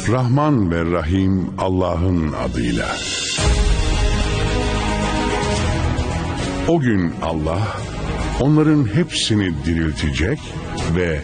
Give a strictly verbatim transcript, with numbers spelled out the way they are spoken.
Rahman ve Rahim Allah'ın adıyla. O gün Allah onların hepsini diriltecek ve